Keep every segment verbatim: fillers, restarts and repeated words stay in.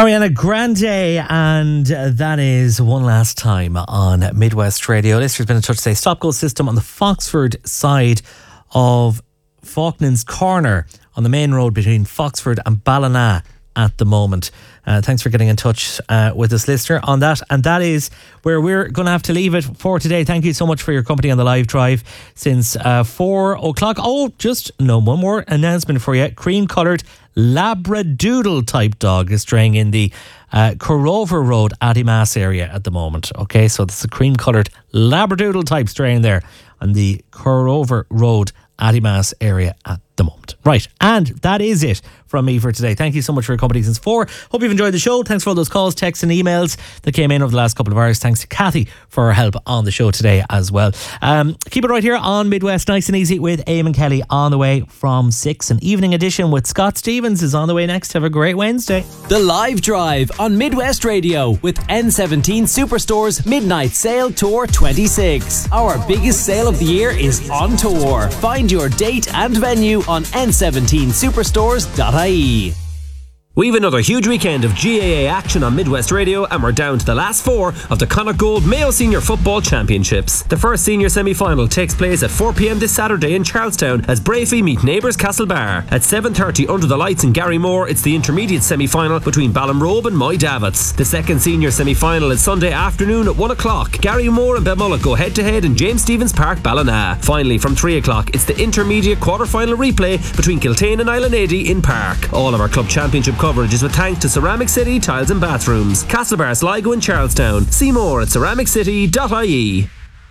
Ariana Grande, and that is One Last Time on Midwest Radio. Listeners been in touch today. Stop-go system on the Foxford side of Falklands Corner on the main road between Foxford and Ballina at the moment. Uh, thanks for getting in touch uh, with us, listener, on that. And that is where we're going to have to leave it for today. Thank you so much for your company on the live drive since uh, four o'clock. Oh, just no, one more announcement for you. Cream-coloured Labradoodle type dog is straying in the uh, Corover Road, Addymass area at the moment. Okay, so this is a cream-coloured Labradoodle type straying there on the Corover Road, Addymass area at the moment. Right, and that is it from me for today. Thank you so much for your company since four. Hope you've enjoyed the show. Thanks for all those calls, texts and emails that came in over the last couple of hours. Thanks to Kathy for her help on the show today as well. Um, keep it right here on Midwest Nice and Easy with Eamon Kelly on the way from six. An evening edition with Scott Stevens is on the way next. Have a great Wednesday. The Live Drive on Midwest Radio with N seventeen Superstore's Midnight Sale Tour twenty-six. Our biggest sale of the year is on tour. Find your date and venue on N seventeen superstores dot I E. We've another huge weekend of G A A action on Midwest Radio, and we're down to the last four of the Connacht Gold Mayo Senior Football Championships. The first senior semi-final takes place at four p m this Saturday in Charlestown as Brafey meet neighbours Castlebar. At seven thirty under the lights in Garrymore, it's the intermediate semi-final between Ballinrobe and Moy Davits. The second senior semi-final is Sunday afternoon at one o'clock. Garrymore and Belmulloch go head-to-head in James Stephens Park, Ballina. Finally, from three o'clock, it's the intermediate quarter-final replay between Kiltane and Islandady in Park. All of our club championship coverage is with thanks to Ceramic City Tiles and Bathrooms, Castlebar, Sligo and Charlestown. See more at ceramic city dot I E.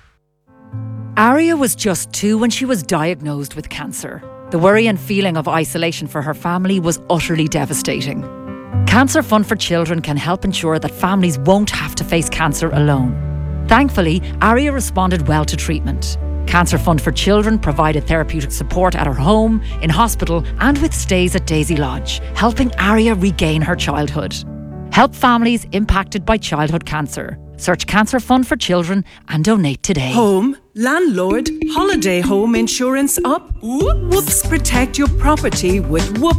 Aria was just two when she was diagnosed with cancer. The worry and feeling of isolation for her family was utterly devastating. Cancer Fund for Children can help ensure that families won't have to face cancer alone. Thankfully, Aria responded well to treatment. Cancer Fund for Children provided therapeutic support at her home, in hospital and with stays at Daisy Lodge, helping Aria regain her childhood. Help families impacted by childhood cancer. Search Cancer Fund for Children and donate today. Home, landlord, holiday home insurance up. Whoops. Protect your property with Whoop